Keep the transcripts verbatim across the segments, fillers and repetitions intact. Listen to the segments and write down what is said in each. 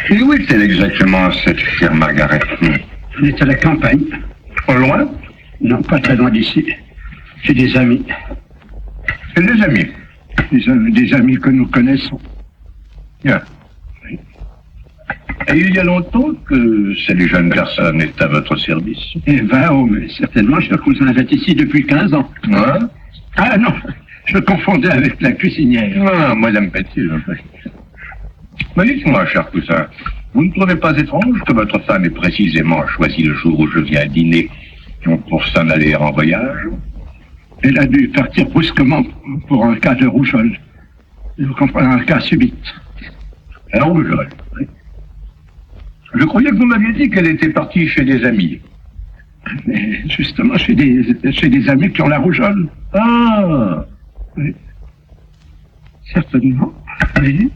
Et où est-elle exactement, cette chère Margaret? Elle est à la campagne. Au loin? Non, pas très loin d'ici. J'ai des amis. Et des amis? Des, am- des amis que nous connaissons. Bien. Oui. Et il y a longtemps que cette jeune personne est à votre service? Eh ben, oh, mais certainement, cher cousin, elle est ici depuis quinze ans. Hein? Ah non, je confondais avec la cuisinière. Ah, Madame Petit. Mais dites-moi, cher cousin, vous ne trouvez pas étrange que votre femme ait précisément choisi le jour où je viens dîner pour s'en aller en voyage? Elle a dû partir brusquement pour un cas de rougeole. Vous comprenez, un cas subite. Un rougeole, oui. Je croyais que vous m'aviez dit qu'elle était partie chez des amis. Mais justement, chez des, chez des amis qui ont la rougeole. Ah! Oui. Certainement. Oui.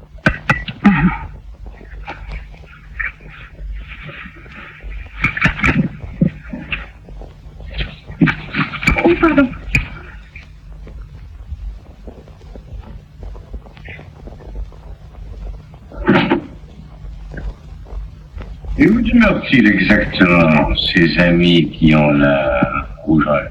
Oh, pardon. Et où demeurent-ils exactement, ces amis qui ont la rougeole?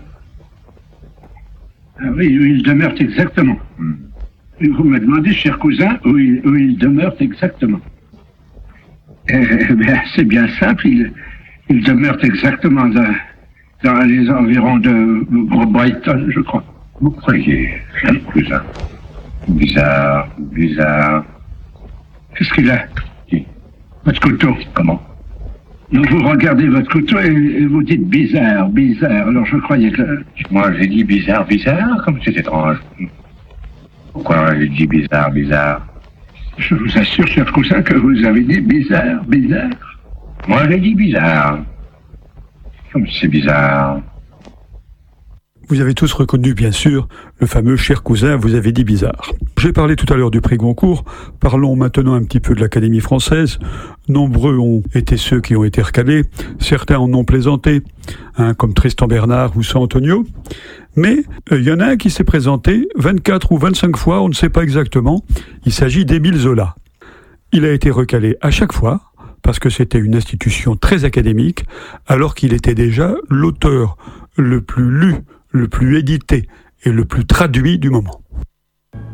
Ah oui, où ils demeurent exactement. Hmm. Et vous me demandez, cher cousin, où ils, où ils demeurent exactement. Eh bien, c'est bien simple, ils, ils demeurent exactement dans, dans les environs de Brighton, je crois. Vous croyez, cher cousin? Bizarre, bizarre. Qu'est-ce qu'il a? Qui? Votre couteau. Comment? Donc vous regardez votre couteau et, et vous dites bizarre, bizarre. Alors je croyais que... Moi, j'ai dit bizarre, bizarre, comme c'est étrange. Pourquoi j'ai dit bizarre, bizarre? Je vous assure, cher cousin, que vous avez dit bizarre, bizarre. Moi, j'ai dit bizarre. Comme c'est bizarre. Vous avez tous reconnu, bien sûr, le fameux cher cousin, vous avez dit bizarre. J'ai parlé tout à l'heure du prix Goncourt, parlons maintenant un petit peu de l'Académie française. Nombreux ont été ceux qui ont été recalés, certains en ont plaisanté, hein, comme Tristan Bernard ou San Antonio. Mais il euh, y en a un qui s'est présenté vingt-quatre ou vingt-cinq fois, on ne sait pas exactement, il s'agit d'Émile Zola. Il a été recalé à chaque fois, parce que c'était une institution très académique, alors qu'il était déjà l'auteur le plus lu, le plus édité et le plus traduit du moment.